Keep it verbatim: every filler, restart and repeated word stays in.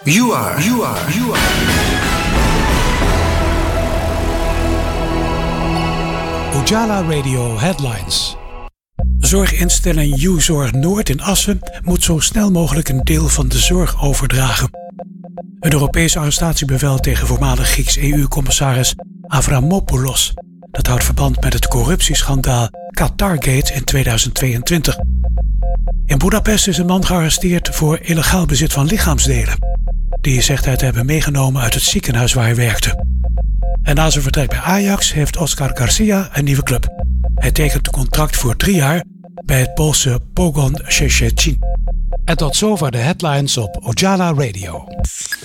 You are, you are, you are. Ujala Radio Headlines. Zorginstelling U-Zorg Noord in Assen moet zo snel mogelijk een deel van de zorg overdragen. Een Europese arrestatiebevel tegen voormalig Grieks E U-commissaris Avramopoulos. Dat houdt verband met het corruptieschandaal Qatargate in tweeduizend tweeëntwintig. In Budapest is een man gearresteerd voor illegaal bezit van lichaamsdelen. Die zegt hij te hebben meegenomen uit het ziekenhuis waar hij werkte. En na zijn vertrek bij Ajax heeft Oscar Garcia een nieuwe club. Hij tekent een contract voor drie jaar bij het Poolse Pogoń Szczecin. En tot zover de headlines op Ujala Radio.